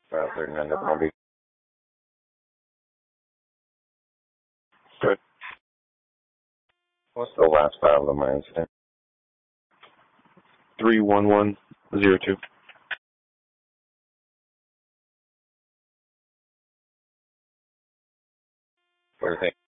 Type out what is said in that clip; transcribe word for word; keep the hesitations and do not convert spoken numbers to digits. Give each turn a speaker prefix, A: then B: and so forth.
A: Five thirty-nine, that's gonna be good. What's the last file of my incident?
B: Three one one zero two.
A: What do you think?